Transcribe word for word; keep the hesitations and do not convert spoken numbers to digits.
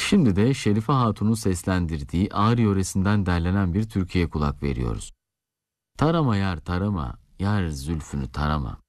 Şimdi de Şerife Hatun'un seslendirdiği Ağrı yöresinden derlenen bir türküye kulak veriyoruz. Tarama yar tarama, yar zülfünü tarama.